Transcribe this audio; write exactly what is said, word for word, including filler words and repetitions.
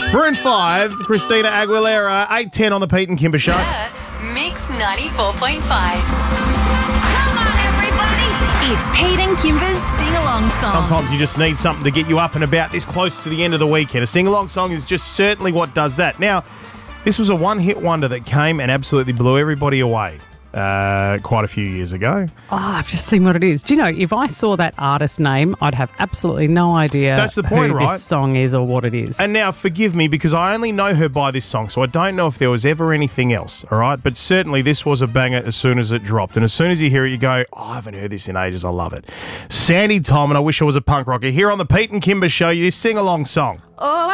Maroon five, Christina Aguilera, eight ten on the Pete and Kimber Show. That's Mix ninety-four point five. Come on, everybody. It's Pete and Kimber's sing-along song. Sometimes you just need something to get you up and about this close to the end of the weekend. A sing-along song is just certainly what does that. Now, this was a one-hit wonder that came and absolutely blew everybody away uh, quite a few years ago. Oh, I've just seen what it is. Do you know, if I saw that artist name, I'd have absolutely no idea That's the point, who right? this song is or what it is. And now, forgive me, because I only know her by this song, so I don't know if there was ever anything else, all right? But certainly this was a banger as soon as it dropped. And as soon as you hear it, you go, oh, I haven't heard this in ages. I love it. Sandy Tom, and I wish I was a punk rocker. Here on the Pete and Kimber Show, this sing-along song. Oh,